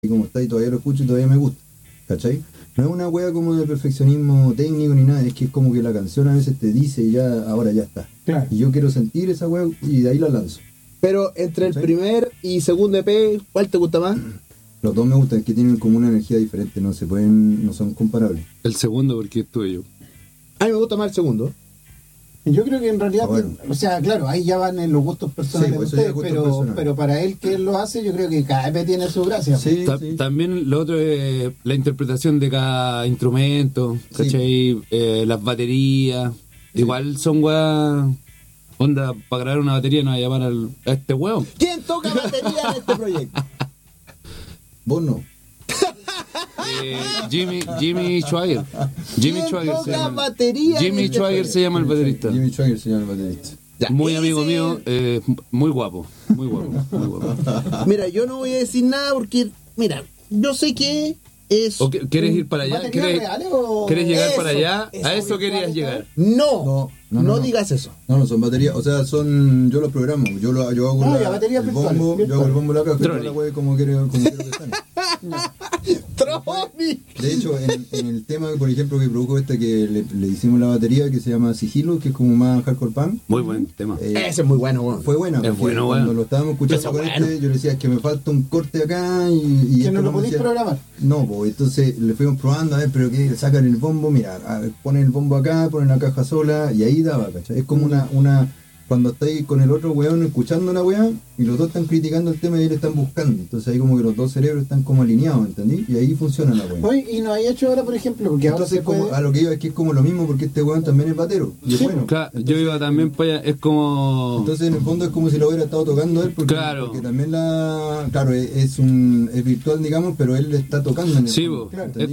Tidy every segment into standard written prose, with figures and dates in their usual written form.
y como está y todavía lo escucho y todavía me gusta, ¿cachai? No es una wea como de perfeccionismo técnico ni nada, es que es como que la canción a veces te dice ya, ahora ya está. Claro. Y yo quiero sentir esa wea y de ahí la lanzo. Pero entre el ¿Sí? primer y segundo EP, ¿cuál te gusta más? Los dos me gustan, es que tienen como una energía diferente, no son comparables. El segundo porque es tuyo. A mí me gusta más el segundo. Yo creo que en realidad, Bueno. o sea, claro, ahí ya van en los gustos personales Sí, pues de eso ya ustedes, es gusto personal. pero para él que él lo hace, yo creo que cada EP tiene su gracia. Sí, sí. También lo otro es la interpretación de cada instrumento, Sí. ¿cachai? Las baterías. Igual son weas. Onda, para grabar una batería no va a llamar a este huevo. ¿Quién toca batería en este proyecto? Vos no. Jimmy Schwager. Jimmy ¿Quién Schwager se toca llama. batería en Jimmy este Schwager proyecto? se llama el baterista. Jimmy Schwager se llama el baterista. Ya, Muy ese- amigo mío, muy guapo. Muy guapo, muy guapo. Mira, yo no voy a decir nada porque, mira, yo sé que es... ¿O quieres ir para allá? ¿Baterías ¿Quieres, reales o...? ¿Quieres llegar Eso, para allá? eso, ¿A eso querías llegar? No, no digas eso. No, son baterías, o sea, yo los programo, yo hago No, ya, baterías el virtuales, bombo, yo hago el bombo de la caja, Tronic. la wea como quiero que suene. Tromi. De hecho, en el tema, por ejemplo, que produjo que le hicimos la batería, que se llama Sigilo, que es como más hardcore punk, Muy buen tema. Ese es muy bueno, weón. fue buena. Es porque bueno, cuando bueno. lo estábamos escuchando Eso con bueno. yo le decía, es que me falta un corte acá y Que esto no lo me podéis decía, programar. no, pues entonces le fuimos probando, a ver, pero que sacan el bombo, mira, ponen el bombo acá, ponen la caja sola y ahí daba, ¿cachai? Es como una cuando estáis con el otro weón escuchando la weá y los dos están criticando el tema y le están buscando, entonces ahí como que los dos cerebros están como alineados, ¿entendí? Y ahí funciona la weá. Oye, y no hay hecho ahora, por ejemplo, porque ahora Entonces se puede... como, a lo que iba es que es como lo mismo porque este weón también es batero y es Sí, bueno. Claro, yo iba también para allá, es como... Entonces en el fondo es como si lo hubiera estado tocando él porque, Claro. porque también es virtual digamos, pero él le está tocando en el Sí, fondo, bo, ¿entendí?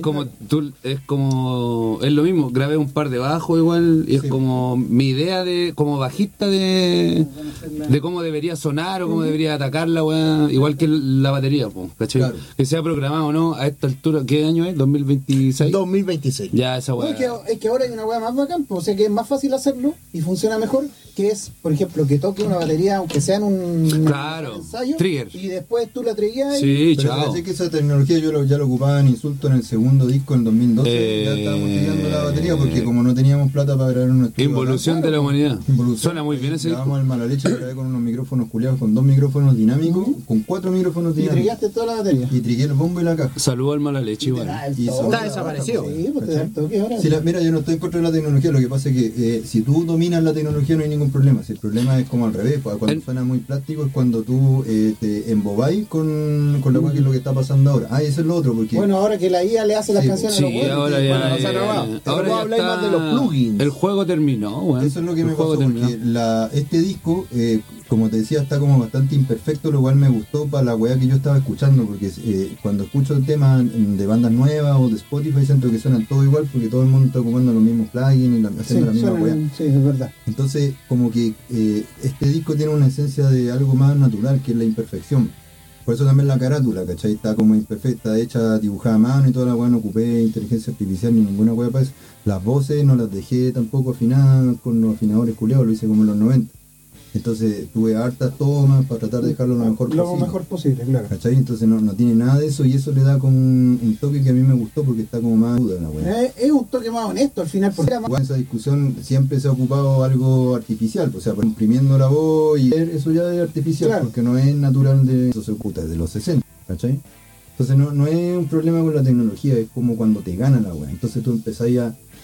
es lo mismo, grabé un par de bajos igual, y es Sí. como mi idea como bajista de cómo debería sonar o cómo debería atacar la weá, igual que la batería, po, ¿cachai? Claro. Que sea programado o no, a esta altura, ¿qué año es? ¿2026? 2026. Ya esa No, weá. es que ahora hay una weá más bacán, pues, o sea que es más fácil hacerlo y funciona mejor, que es, por ejemplo, que toque una batería, aunque sea en un Claro, ensayo, trigger. y después tú la trigueas Sí, Pero chao. caché que esa tecnología ya lo ocupaba en Insulto en el segundo disco en 2012, ya estábamos tirando la batería porque como no teníamos plata para grabar un estudio Involución acá, de la humanidad. Involución. Suena muy bien ese disco. Grabamos el mala leche, grabé con unos micrófonos culiados, con 2 micrófonos dinámicos, con 4 micrófonos y dinámicos. trigueaste toda la batería. Y trigué el bombo y la caja. Saludo al mala leche igual. Y Está desaparecido. Sí, pues te da el toque ahora. Sí, mira, yo no estoy en contra de la tecnología, lo que pasa es que si tú dominas la tecnología no hay ningún problema. Si el problema es como al revés, pues, cuando suena muy plástico es cuando tú te embobáis con la cual que es lo que está pasando ahora. Ah, y eso es lo otro, porque Bueno, ahora que la IA le hace las Sí, canciones a Sí, los buenos, ahora ya. bueno, no se ha grabado. Ahora ya habláis está- más de los plugins. El juego terminó, weón. eso es lo que El me juego pasó, terminó. porque este disco, como te decía, está como bastante imperfecto, lo cual me gustó para la weá que yo estaba escuchando, porque cuando escucho el tema de bandas nuevas o de Spotify siento que suenan todo igual, porque todo el mundo está ocupando los mismos plugins y Sí, haciendo la misma weá. suenan, sí, es verdad. Entonces, como que este disco tiene una esencia de algo más natural, que es la imperfección. Por eso también la carátula, ¿cachai? Está como imperfecta, hecha, dibujada a mano y toda la weá, no ocupé inteligencia artificial ni ninguna weá para eso. Las voces no las dejé tampoco afinadas con los afinadores culeados, lo hice como en los 90. Entonces tuve hartas tomas para tratar de dejarlo lo mejor Lo posible. mejor posible, claro. ¿Cachai? Entonces no tiene nada de eso y eso le da como un toque que a mí me gustó porque está como más duda la weá. Es un toque más honesto al final, porque era más... Igual en esa discusión siempre se ha ocupado algo artificial, o sea, imprimiendo la voz y eso ya es artificial, Claro. porque no es natural de eso se oculta de los 60, ¿cachai? Entonces no es un problema con la tecnología, es como cuando te gana la weá. Entonces tú empezáis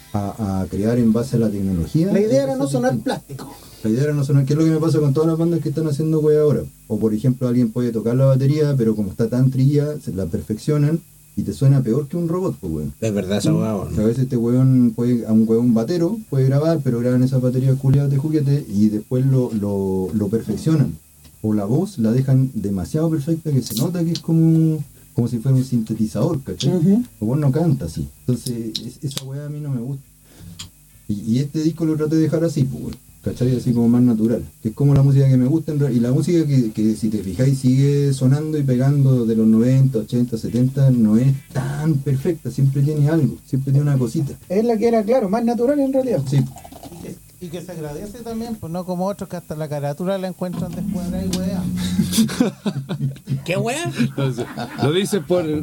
a crear en base a la tecnología. La idea era no Eso es sonar distinto. plástico. La idea era no sonar, que es lo que me pasa con todas las bandas que están haciendo weá ahora. O por ejemplo alguien puede tocar la batería, pero como está tan trilla, se la perfeccionan y te suena peor que un robot, pues weón. Es verdad esa weá, weón. A veces este weón a un weón batero puede grabar, pero graban esas baterías culiadas de juguete y después lo perfeccionan. O la voz la dejan demasiado perfecta que se nota que es como si fuera un sintetizador, ¿cachai? Ujú. El weón no canta así. Entonces esa weá a mí no me gusta. Y este disco lo traté de dejar así, pues weón. ¿Cachai? Así como más natural. Que es como la música que me gusta y la música que si te fijáis sigue sonando y pegando de los 90, 80, 70, no es tan perfecta, siempre tiene algo, siempre tiene una cosita. Es la que era, claro, más natural en realidad. Sí. Y que se agradece también, pues no como otros que hasta la carátula la encuentran descuadrada y wea. ¿Qué wea? Entonces, lo dice por